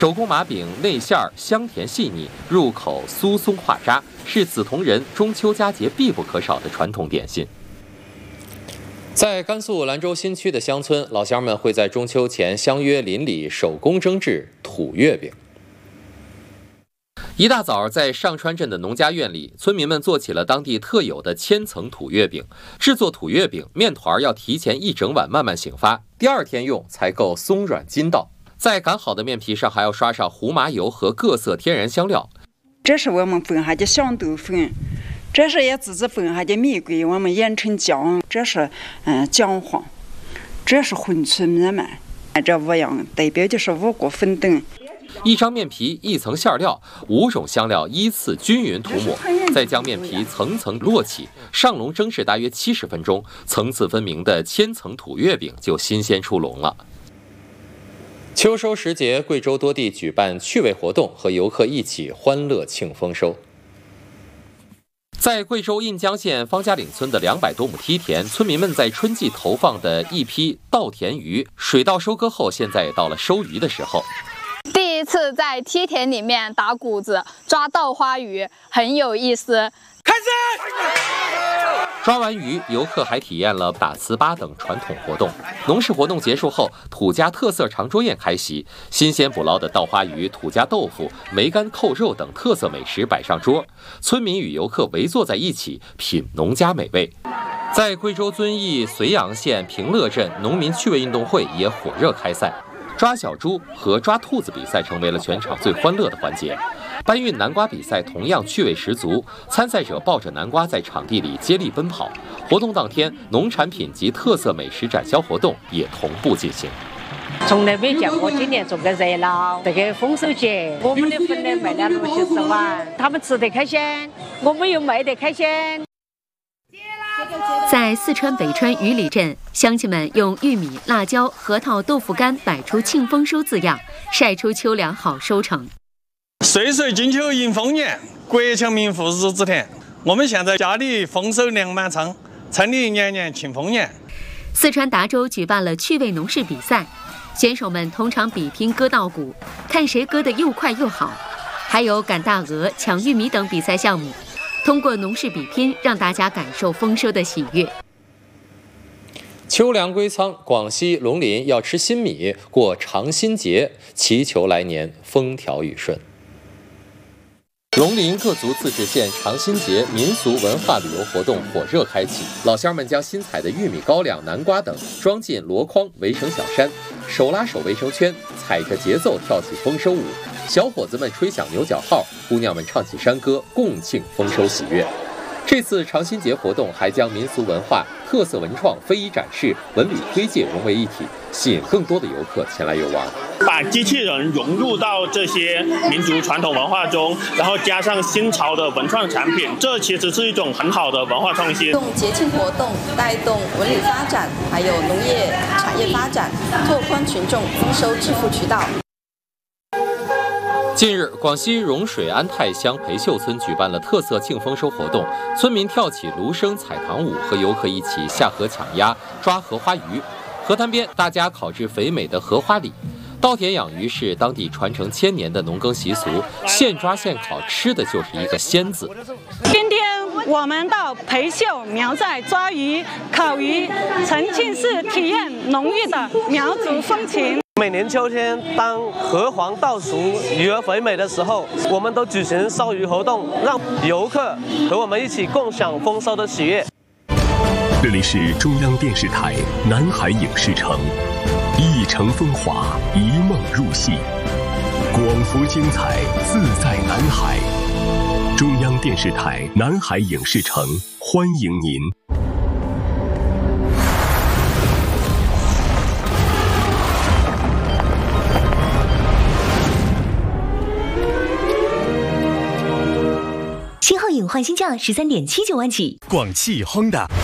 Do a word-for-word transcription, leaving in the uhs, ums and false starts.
手工麻饼内馅儿香甜细腻，入口酥松化渣，是紫铜人中秋佳节必不可少的传统点心。在甘肃兰州新区的乡村，老乡们会在中秋前相约邻里手工蒸制土月饼。一大早，在上川镇的农家院里，村民们做起了当地特有的千层土月饼。制作土月饼，面团要提前一整晚慢慢醒发，第二天用才够松软筋道。在擀好的面皮上还要刷上胡麻油和各色天然香料。 这是我们粉下的香豆粉，这是也自己粉下的蜜桂，我们研成浆。这是嗯姜黄，这是混粗米饭。这五样代表的是五谷粉等。 一张面皮，一层馅料，五种香料依次均匀涂抹，再将面皮层层摞起，上笼蒸制大约七十分钟，层次分明的千层土月饼就新鲜出笼了。秋收时节，贵州多地举办趣味活动，和游客一起欢乐庆丰收。在贵州印江县方家岭村的两百多亩梯田，村民们在春季投放的一批稻田鱼，水稻收割后，现在也到了收鱼的时候。 第一次在梯田里面打谷子抓稻花鱼，很有意思。 开始！抓完鱼，游客还体验了打糍粑等传统活动。农事活动结束后，土家特色长桌宴开席，新鲜捕捞的稻花鱼、土家豆腐、梅干扣肉等特色美食摆上桌，村民与游客围坐在一起品农家美味。在贵州遵义绥阳县平乐镇，农民趣味运动会也火热开赛。抓小猪和抓兔子比赛成为了全场最欢乐的环节。搬运南瓜比赛同样趣味十足，参赛者抱着南瓜在场地里接力奔跑。活动当天，农产品及特色美食展销活动也同步进行。 从来没见过今年这么热闹，这个丰收节，我们的粉呢卖了六七十碗，他们吃得开心，我们又卖得开心。 在四川北川鱼里镇，乡亲们用玉米、辣椒、核桃、豆腐干摆出庆丰收字样，晒出秋粮好收成。 岁岁金秋迎丰年，国强民富日子甜。我们现在家里丰收粮满仓，村里年年庆丰年。 四川达州举办了趣味农事比赛，选手们同场比拼割稻谷，看谁割得又快又好。还有赶大鹅、抢玉米等比赛项目。通过农事比拼，让大家感受丰收的喜悦。 秋粮归仓，广西龙林要吃新米，过长新节，祈求来年风调雨顺。龙林各族自治县长新节民俗文化旅游活动火热开启，老乡们将新采的玉米、高粱、南瓜等装进箩筐，围成小山，手拉手围成圈，踩着节奏跳起丰收舞。小伙子们吹响牛角号，姑娘们唱起山歌，共庆丰收喜悦。这次长新节活动还将民俗文化、特色文创、非遗展示、文旅推介融为一体，吸引更多的游客前来游玩。 把机器人融入到这些民族传统文化中，然后加上新潮的文创产品，这其实是一种很好的文化创新。 用节庆活动带动文旅发展，还有农业产业发展，拓宽群众丰收致富渠道。 近日，广西融水安泰乡培秀村举办了特色庆丰收活动，村民跳起芦笙彩糖舞，和游客一起下河抢鸭、抓荷花鱼。河滩边，大家烤制肥美的荷花梨。稻田养鱼是当地传承千年的农耕习俗，现抓现烤，吃的就是一个鲜字。 今天我们到培秀苗寨抓鱼、烤鱼，沉浸式体验浓郁的苗族风情。 每年秋天，当荷黄稻熟、鱼儿肥美的时候，我们都举行烧鱼活动，让游客和我们一起共享丰收的喜悦。 这里是中央电视台南海影视城，一城风华，一梦入戏，广福精彩，自在南海。中央电视台南海影视城，欢迎您。 新皓影换新价十三点七九万起。 广汽 Honda